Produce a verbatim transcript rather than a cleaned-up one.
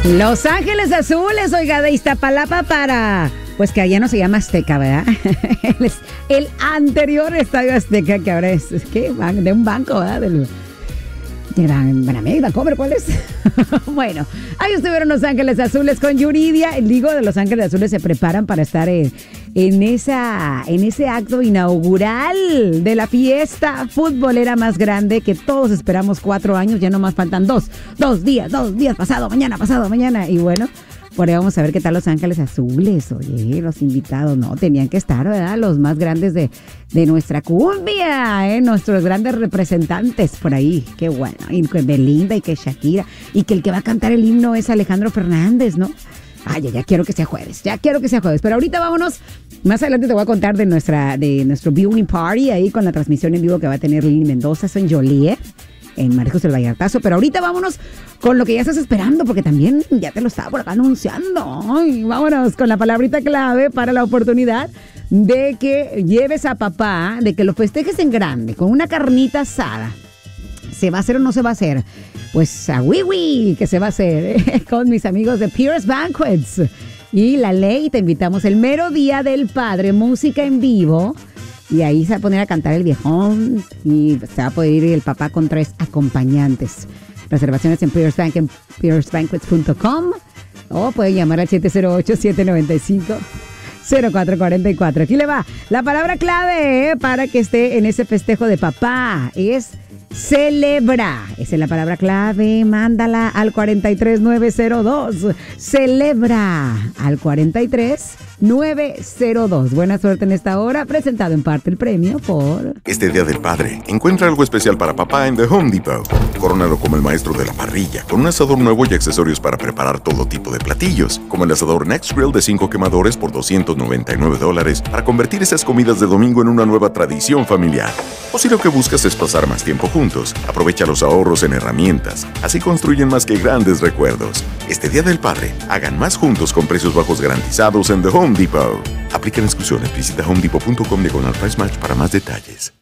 Los Ángeles Azules, oiga, de Iztapalapa para... Pues que allá no se llama Azteca, ¿verdad? el, el anterior Estadio Azteca, que ahora es, es que de un banco, ¿verdad? Del, de Banamex, Bancomer, ¿cuál es? Bueno, ahí estuvieron Los Ángeles Azules con Yuridia. Digo, de Los Ángeles Azules se preparan para estar en, en, esa, en ese acto inaugural de la fiesta futbolera más grande que todos esperamos cuatro años. Ya nomás faltan dos, dos días, dos días, pasado mañana, pasado mañana. Y bueno, por ahí vamos a ver qué tal Los Ángeles Azules. Oye, los invitados, no, tenían que estar, ¿verdad? Los más grandes de, de nuestra cumbia, ¿eh? Nuestros grandes representantes por ahí. Qué bueno. Y que Belinda y que Shakira. Y que el que va a cantar el himno es Alejandro Fernández, ¿no? Ay, ya, ya quiero que sea jueves. Ya quiero que sea jueves. Pero ahorita vámonos. Más adelante te voy a contar de nuestra de nuestro viewing party ahí con la transmisión en vivo que va a tener Lili Mendoza en Joliet, en Mariscos del Vallartazo. Pero ahorita vámonos con lo que ya estás esperando, porque también ya te lo estaba por acá anunciando. Ay, vámonos con la palabrita clave para la oportunidad de que lleves a papá, de que lo festejes en grande, con una carnita asada. ¿Se va a hacer o no se va a hacer? Pues a Wiwi, que se va a hacer, ¿eh? Con mis amigos de Pierce Banquets. Y La Ley, te invitamos el mero día del padre, música en vivo. Y ahí se va a poner a cantar el viejón y se va a poder ir el papá con tres acompañantes. Reservaciones en Pierce Bank, en pierce banquets punto com o pueden llamar al siete cero ocho, siete nueve cinco, cero cuatro cuatro cuatro. Aquí le va la palabra clave, ¿eh? Para que esté en ese festejo de papá. Es celebra. Esa es la palabra clave. Mándala al cuatro tres nueve cero dos. Celebra al cuatro tres nueve cero dos. Buena suerte en esta hora. Presentado en parte el premio por... Este Día del Padre, encuentra algo especial para papá en The Home Depot. Corónalo como el maestro de la parrilla, con un asador nuevo y accesorios para preparar todo tipo de platillos, como el asador Next Grill de cinco quemadores por doscientos noventa y nueve dólares, para convertir esas comidas de domingo en una nueva tradición familiar. O si lo que buscas es pasar más tiempo juntos, aprovecha los ahorros en herramientas. Así construyen más que grandes recuerdos. Este Día del Padre, hagan más juntos con precios bajos garantizados en The Home Depot. Aplican exclusiones. Visita home depot punto com diagonal price match para más detalles.